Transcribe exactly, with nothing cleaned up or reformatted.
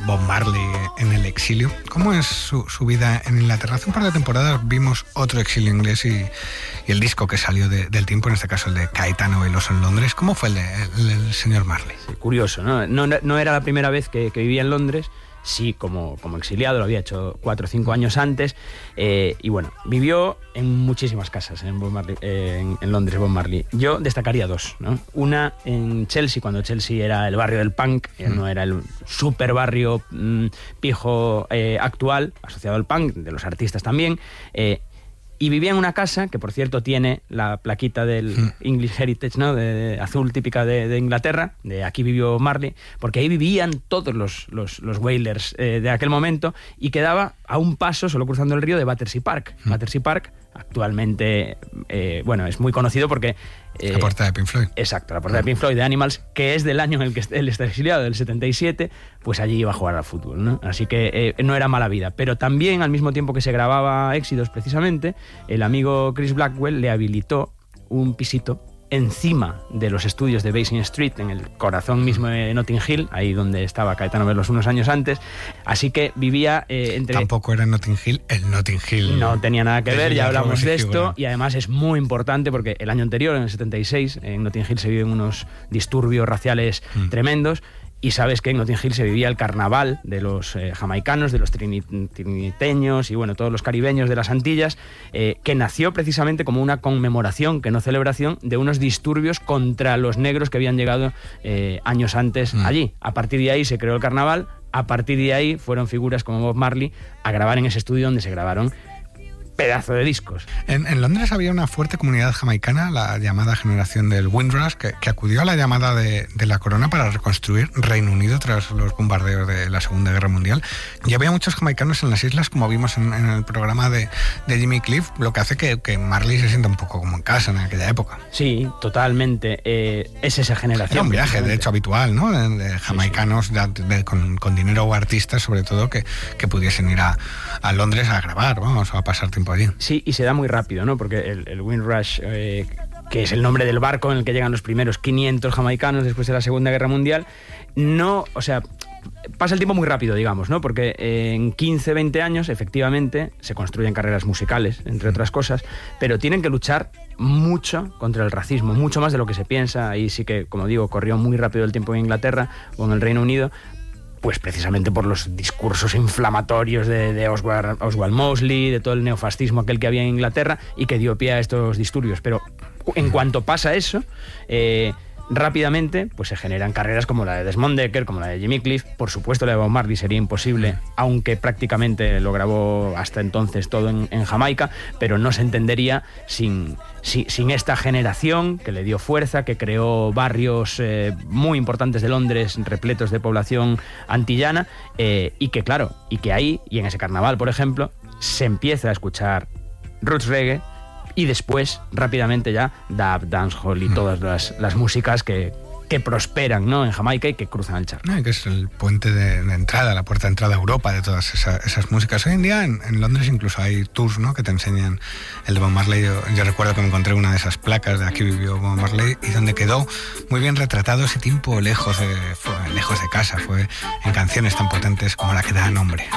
Bob Marley en el exilio. ¿Cómo es su, su vida en Inglaterra? Hace un par de temporadas vimos otro exilio inglés y, y el disco que salió de, del tiempo, en este caso el de Caetano Veloso en Londres. ¿Cómo fue el, de, el, el señor Marley? Sí, curioso, ¿no? No, no era la primera vez que, que vivía en Londres. Sí, como, como exiliado, lo había hecho cuatro o cinco años antes, eh, y bueno, vivió en muchísimas casas en, Bob Marley, eh, en, en Londres, Bob Marley. Yo destacaría dos, ¿no? Una en Chelsea, cuando Chelsea era el barrio del punk, mm. no era el super barrio mmm, pijo eh, actual, asociado al punk, de los artistas también, eh, y vivía en una casa que, por cierto, tiene la plaquita del mm. English Heritage, ¿no? de, de azul, típica de, de Inglaterra, de aquí vivió Marley, porque ahí vivían todos los, los, los Wailers eh, de aquel momento, y quedaba a un paso, solo cruzando el río, de Battersea Park. Mm. Battersea Park actualmente, eh, bueno, es muy conocido porque... Eh, la portada de Pink Floyd. Exacto, la portada de Pink Floyd, de Animals, que es del año en el que él está exiliado, del setenta y siete, pues allí iba a jugar al fútbol, ¿no? Así que eh, no era mala vida. Pero también, al mismo tiempo que se grababa Éxitos, precisamente, el amigo Chris Blackwell le habilitó un pisito encima de los estudios de Basing Street, en el corazón mismo de Notting Hill, ahí donde estaba Caetano Veloso unos años antes. Así que vivía eh, entre... Tampoco era Notting Hill, el Notting Hill. No tenía nada que ver, ya hablamos de esto, y además es muy importante porque el año anterior, en el setenta y seis, en Notting Hill se viven unos disturbios raciales mm. tremendos. Y sabes que en Notting Hill se vivía el carnaval de los eh, jamaicanos, de los trini- triniteños y bueno, todos los caribeños de las Antillas, eh, que nació precisamente como una conmemoración, que no celebración, de unos disturbios contra los negros que habían llegado eh, años antes mm. allí. A partir de ahí se creó el carnaval, a partir de ahí fueron figuras como Bob Marley a grabar en ese estudio donde se grabaron pedazo de discos. En, en Londres había una fuerte comunidad jamaicana, la llamada generación del Windrush, que, que acudió a la llamada de, de la corona para reconstruir Reino Unido tras los bombardeos de la Segunda Guerra Mundial. Y había muchos jamaicanos en las islas, como vimos en, en el programa de, de Jimmy Cliff, lo que hace que, que Marley se sienta un poco como en casa en aquella época. Sí, totalmente. Eh, es esa generación. Era un viaje, de hecho, habitual, ¿no? De, de jamaicanos sí, sí. De, de, con, con dinero o artistas, sobre todo, que, que pudiesen ir a, a Londres a grabar, vamos, o a pasar tiempo allí. Sí, y se da muy rápido, ¿no? Porque el, el Windrush, eh, que es el nombre del barco en el que llegan los primeros quinientos jamaicanos después de la Segunda Guerra Mundial, no, o sea, pasa el tiempo muy rápido, digamos, ¿no? Porque en quince, veinte años, efectivamente, se construyen carreras musicales, entre otras cosas, pero tienen que luchar mucho contra el racismo, mucho más de lo que se piensa. Ahí sí que, como digo, corrió muy rápido el tiempo en Inglaterra o en el Reino Unido, pues precisamente por los discursos inflamatorios de, de Oswald, Oswald Mosley, de todo el neofascismo aquel que había en Inglaterra y que dio pie a estos disturbios. Pero en cuanto pasa eso, eh, rápidamente pues se generan carreras como la de Desmond Dekker, como la de Jimmy Cliff. Por supuesto, la de Bob Marley sería imposible, aunque prácticamente lo grabó hasta entonces todo en, en Jamaica, pero no se entendería sin, sin, sin esta generación que le dio fuerza, que creó barrios eh, muy importantes de Londres, repletos de población antillana, eh, y que claro, y que ahí, y en ese carnaval, por ejemplo, se empieza a escuchar roots reggae, y después, rápidamente ya, dub, dancehall y todas las, las músicas que, que prosperan, ¿no?, en Jamaica y que cruzan el charco. No, que es el puente de, de entrada, la puerta de entrada a Europa de todas esa, esas músicas. Hoy en día en, en Londres incluso hay tours, ¿no?, que te enseñan el de Bob Marley. Yo, yo recuerdo que me encontré una de esas placas de Aquí vivió Bob Marley y donde quedó muy bien retratado ese tiempo lejos de, fue, lejos de casa. Fue en canciones tan potentes como la que da nombre.